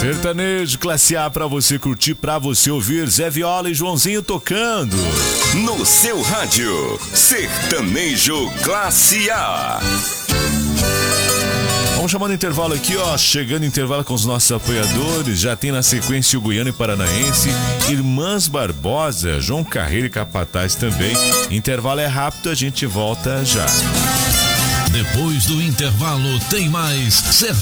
Sertanejo classe A pra você curtir, pra você ouvir. Zé Viola e Joãozinho tocando. No seu rádio, Sertanejo classe A. Vamos chamando intervalo aqui, ó. Chegando intervalo com os nossos apoiadores. Já tem na sequência o Goiano e Paranaense, Irmãs Barbosa, João Carreiro e Capataz também. Intervalo é rápido, a gente volta já. Depois do intervalo tem mais Sertanejo